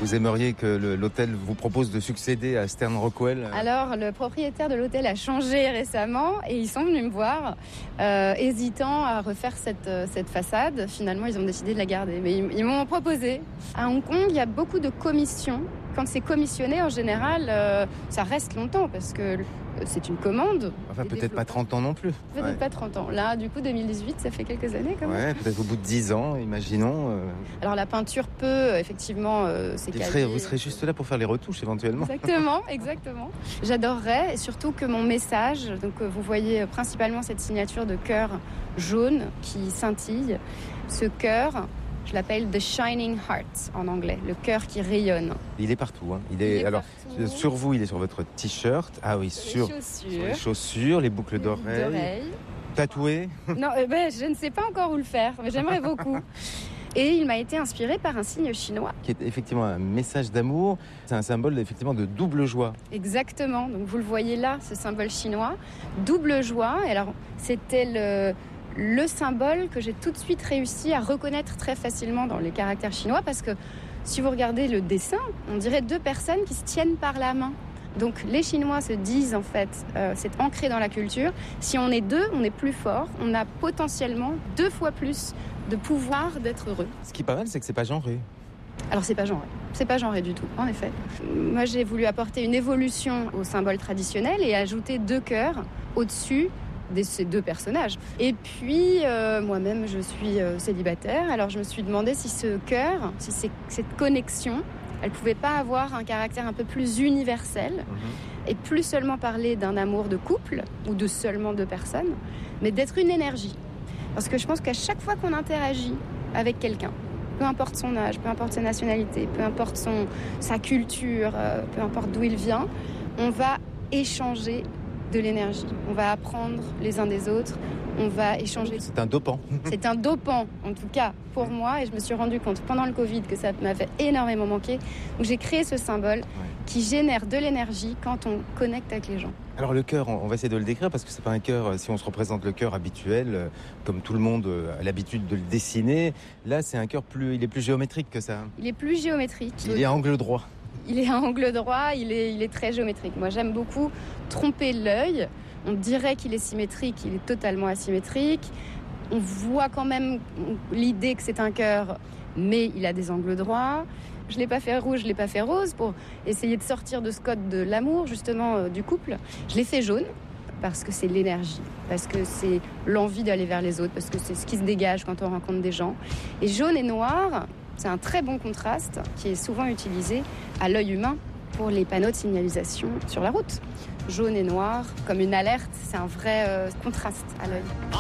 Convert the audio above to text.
Vous aimeriez que l'hôtel vous propose de succéder à Stern Rockwell? Alors, le propriétaire de l'hôtel a changé récemment et ils sont venus me voir, hésitant à refaire cette façade. Finalement, ils ont décidé de la garder, mais ils m'ont proposé. À Hong Kong, il y a beaucoup de commissions. Quand c'est commissionné, en général, ça reste longtemps parce que c'est une commande. Enfin, peut-être pas 30 ans non plus. Peut-être pas 30 ans. Là, du coup, 2018, ça fait quelques années quand même. Ouais, peut-être au bout de 10 ans, imaginons. Alors, la peinture peut effectivement s'écailler. Vous serez juste là pour faire les retouches éventuellement. Exactement. J'adorerais, et surtout que mon message, donc vous voyez principalement cette signature de cœur jaune qui scintille. Ce cœur, je l'appelle The Shining Heart en anglais, le cœur qui rayonne. Il est partout. Il est alors partout. Sur vous, il est sur votre t-shirt. Ah oui, sur les chaussures, les boucles d'oreilles. Tatoué. Non, je ne sais pas encore où le faire, mais j'aimerais beaucoup. Et il m'a été inspiré par un signe chinois. Qui est effectivement un message d'amour. C'est un symbole effectivement de double joie. Exactement. Donc vous le voyez là, ce symbole chinois. Double joie. Et alors, c'était le symbole que j'ai tout de suite réussi à reconnaître très facilement dans les caractères chinois. Parce que si vous regardez le dessin, on dirait deux personnes qui se tiennent par la main. Donc les Chinois se disent en fait, c'est ancré dans la culture, si on est deux, on est plus fort, on a potentiellement 2 fois plus de pouvoir d'être heureux. Ce qui est pas mal, c'est que c'est pas genré. Alors c'est pas genré du tout, en effet. Moi j'ai voulu apporter une évolution au symbole traditionnel et ajouter 2 cœurs au-dessus de ces 2 personnages. Et puis moi-même je suis célibataire, alors je me suis demandé si ce cœur, si cette connexion, elle pouvait pas avoir un caractère un peu plus universel et plus seulement parler d'un amour de couple ou de seulement 2 personnes, mais d'être une énergie. Parce que je pense qu'à chaque fois qu'on interagit avec quelqu'un, peu importe son âge, peu importe sa nationalité, peu importe sa culture, peu importe d'où il vient, on va échanger de l'énergie. On va apprendre les uns des autres, on va échanger. C'est un dopant. C'est un dopant, en tout cas, pour moi. Et je me suis rendu compte pendant le Covid que ça m'avait énormément manqué. Donc j'ai créé ce symbole qui génère de l'énergie quand on connecte avec les gens. Alors le cœur, on va essayer de le décrire parce que c'est pas un cœur, si on se représente le cœur habituel, comme tout le monde a l'habitude de le dessiner. Là, c'est un cœur il est plus géométrique que ça. Il est plus géométrique. Il est à angle droit. Il est à angle droit, il est très géométrique. Moi, j'aime beaucoup tromper l'œil. On dirait qu'il est symétrique, il est totalement asymétrique. On voit quand même l'idée que c'est un cœur, mais il a des angles droits. Je ne l'ai pas fait rouge, je ne l'ai pas fait rose pour essayer de sortir de ce code de l'amour, justement, du couple. Je l'ai fait jaune parce que c'est l'énergie, parce que c'est l'envie d'aller vers les autres, parce que c'est ce qui se dégage quand on rencontre des gens. Et jaune et noir, c'est un très bon contraste qui est souvent utilisé à l'œil humain pour les panneaux de signalisation sur la route. Jaune et noir, comme une alerte, c'est un vrai contraste à l'œil.